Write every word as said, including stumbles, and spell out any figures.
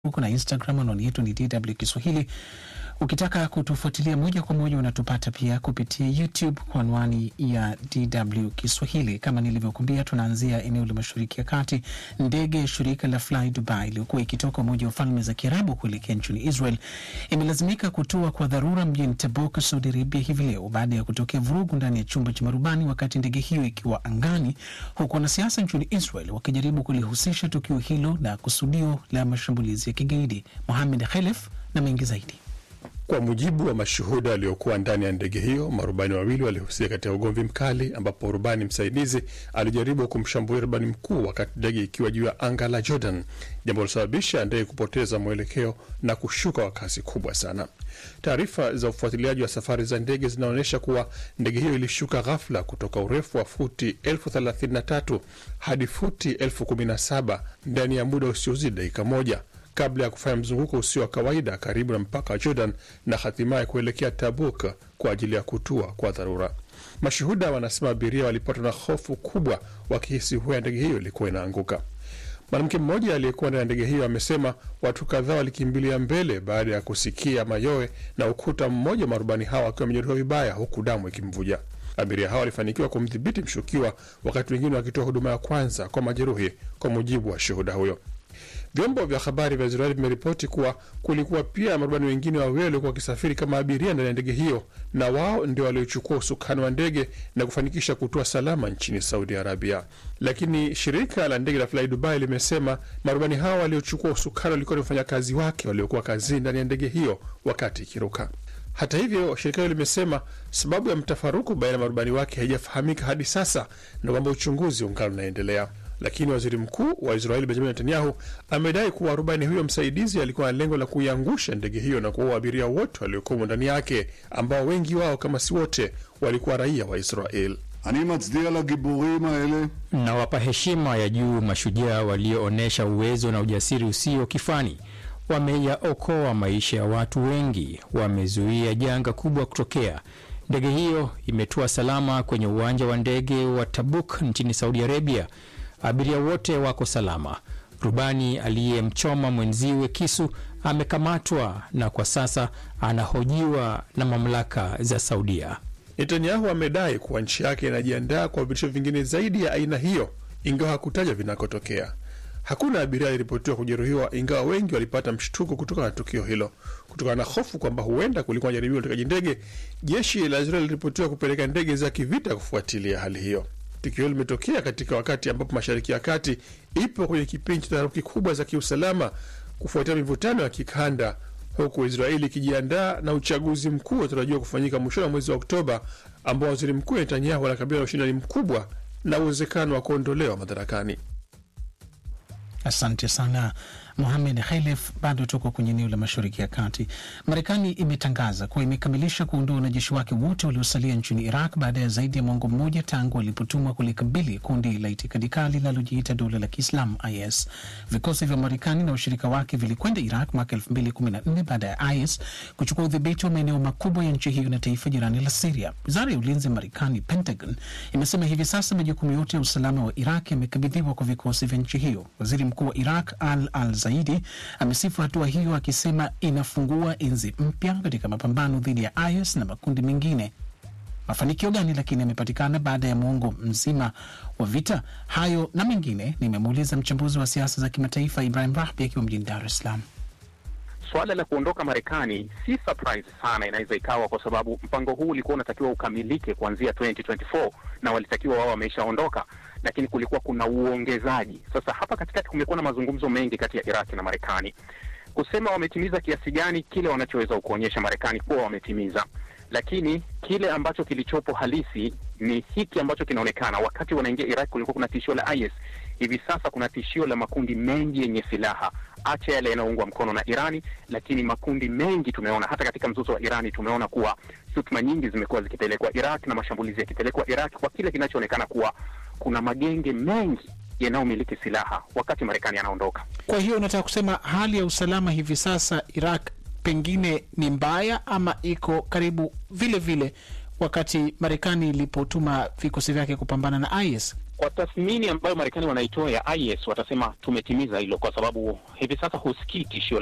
Huko na Instagram anwani yetu ni D W Kiswahili. Ukitaka kutufuatilia moja kwa moja unatupata pia kupitia YouTube kwa anwani ya D W Kiswahili. Kama nilivyokuambia, tunaanzia eneo la Mashariki ya Kati. Ndege ya shirika la Fly Dubai iliyokuwa ikitoka Umoja wa Falme za Kiarabu kuelekea nchini Israel imelazimika kutua kwa dharura mjini Tabuk, Saudi Arabia hivi leo baada ya kutokea vurugu ndani ya chumba cha marubani wakati ndege hiyo ikiwa angani, huku wanasiasa nchini Israel wakijaribu kulihusisha tukio hilo na kusudio la mashambulizi ya kigaidi. Mohamed Khalef na mengi zaidi. Kwa mujibu wa mashuhuda waliokuwa ndani ya ndege hiyo, marubani wawili walihusika katika ugomvi mkali ambapo rubani msaidizi alijaribu kumshambulia rubani mkuu wakati ndege ikiwa juu ya anga la Jordan, jambo lilosababisha ndege kupoteza mwelekeo na kushuka kwa kasi kubwa sana. Taarifa za ufuatiliaji wa safari za ndege zinaonyesha kuwa ndege hiyo ilishuka ghafla kutoka urefu wa futi elfu thelathini na tatu hadi futi elfu kumi na saba ndani ya muda usiozidi dakika moja, kabla ya kufanya mzunguko usio wa kawaida karibu na mpaka wa Jordan na hatimaye kuelekea Tabuk kwa ajili ya kutua kwa dharura. Mashuhuda wanasema abiria walipatwa na hofu kubwa wakihisi huwa ndege hiyo ilikuwa inaanguka. Mwanamke mmoja aliyekuwa ndani ya ndege hiyo amesema watu kadhaa walikimbilia mbele baada ya kusikia mayowe na ukuta mmoja, marubani hao akiwa amejeruhiwa vibaya huku damu ikimvuja. Abiria hao walifanikiwa kumdhibiti mshukiwa wakati wengine wakitoa huduma ya kwanza kwa majeruhi, kwa mujibu wa shuhuda huyo. Vyombo vya habari vya Israeli vimeripoti kuwa kulikuwa pia marubani wengine wawili walikuwa wakisafiri kama abiria ndani ya ndege hiyo, na wao ndio waliochukua usukani wa ndege na kufanikisha kutua salama nchini Saudi Arabia. Lakini shirika la ndege la Fly Dubai limesema marubani hao waliochukua usukani walikuwa ni wafanyakazi wake waliokuwa kazini ndani ya ndege hiyo wakati ikiruka. Hata hivyo, shirika hilo limesema sababu ya mtafaruku baina ya marubani wake haijafahamika hadi sasa na kwamba uchunguzi ungali unaendelea. Lakini waziri mkuu wa Israeli Benjamin Netanyahu amedai kuwa rubani huyo msaidizi alikuwa na lengo la kuiangusha ndege hiyo na kuua abiria wote waliokuwa ndani yake, ambao wengi wao kama si wote walikuwa raia wa Israel. Na wapa heshima ya juu mashujaa walioonesha uwezo na ujasiri usio kifani. Wameyaokoa maisha ya watu wengi, wamezuia janga kubwa kutokea. Ndege hiyo imetua salama kwenye uwanja wa ndege wa Tabuk nchini Saudi Arabia. Abiria wote wako salama. Rubani aliyemchoma mwenziwe kisu amekamatwa na kwa sasa anahojiwa na mamlaka za Saudia. Netanyahu amedai kuwa nchi yake inajiandaa kwa vitisho vingine zaidi ya aina hiyo, ingawa hakutaja vinakotokea. Hakuna abiria aliripotiwa kujeruhiwa, ingawa wengi walipata mshtuko kutokana na tukio hilo. Kutokana na hofu kwamba huenda kulikuwa jaribio la utekaji ndege, jeshi la Israel liliripotiwa kupeleka ndege za kivita kufuatilia hali hiyo. Tukio limetokea katika wakati ambapo Mashariki ya Kati ipo kwenye kipindi cha taharuki kubwa za kiusalama kufuatia mivutano ya kikanda, huku Israeli ikijiandaa na uchaguzi mkuu unatarajiwa kufanyika mwishoni mwa mwezi wa Oktoba, ambao waziri mkuu Netanyahu anakabiliwa na ushindani mkubwa na uwezekano wa kuondolewa madarakani. Asante sana Mohamed Khalef. Bado tuko kwenye eneo la Mashariki ya Kati. Marekani imetangaza kuwa imekamilisha kuondoa wanajeshi wake wote waliosalia nchini Iraq baada ya zaidi ya mwongo mmoja tangu walipotumwa kulikabili kundi la itikadi kali linalojiita dola la Kiislamu I S. Vikosi vya Marekani na washirika wake vilikwenda Iraq mwaka elfu mbili kumi na nne baada ya I S kuchukua udhibiti wa maeneo makubwa ya nchi hiyo na taifa jirani la Syria. Wizara ya ulinzi ya Marekani, Pentagon, imesema hivi sasa majukumu yote ya usalama wa Iraq yamekabidhiwa kwa vikosi vya nchi hiyo. Waziri mkuu wa Iraq Al Al Zaidi amesifu hatua hiyo akisema inafungua enzi mpya katika mapambano dhidi ya I S na makundi mengine. Mafanikio gani lakini yamepatikana baada ya muongo mzima wa vita? Hayo na mengine nimemuuliza mchambuzi wa siasa za kimataifa Ibrahim Rahbi akiwa mjini Dar es Salaam. Swala la kuondoka Marekani si surprise sana, inaweza ikawa kwa sababu mpango huu ulikuwa unatakiwa ukamilike kuanzia twenty twenty-four na walitakiwa wao wameshaondoka, lakini kulikuwa kuna uongezaji. Sasa hapa katikati kumekuwa na mazungumzo mengi kati ya Iraq na Marekani kusema wametimiza kiasi gani kile wanachoweza kuonyesha Marekani kuwa wametimiza, lakini kile ambacho kilichopo halisi ni hiki ambacho kinaonekana. Wakati wanaingia Iraq kulikuwa kuna tishio la I S, hivi sasa kuna tishio la makundi mengi yenye silaha, acha yale yanayoungwa mkono na Irani, lakini makundi mengi tumeona hata katika mzozo wa Irani tumeona kuwa shutuma nyingi zimekuwa zikipelekwa Iraq na mashambulizi yakipelekwa Iraq kwa kile kinachoonekana kuwa kuna magenge mengi yanayomiliki silaha wakati Marekani anaondoka. Kwa hiyo unataka kusema hali ya usalama hivi sasa Iraq pengine ni mbaya ama iko karibu vile vile wakati Marekani ilipotuma vikosi vyake kupambana na I S? kwa tathmini ambayo Marekani wanaitoa ya I S watasema tumetimiza hilo, kwa sababu hivi sasa husikii tishio